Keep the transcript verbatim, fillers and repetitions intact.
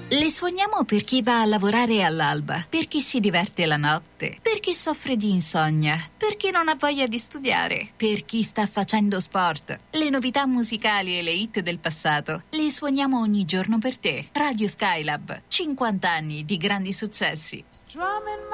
Le suoniamo per chi va a lavorare all'alba, per chi si diverte la notte, per chi soffre di insonnia, per chi non ha voglia di studiare, per chi sta facendo sport. Le novità musicali e le hit del passato le suoniamo ogni giorno per te. Radio Skylab, cinquanta anni di grandi successi.